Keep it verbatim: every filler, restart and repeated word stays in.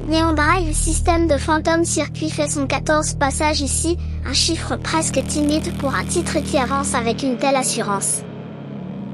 Neon Drive système de Phantom Circuit fait son quatorze passage ici, un chiffre presque timide pour un titre qui avance avec une telle assurance.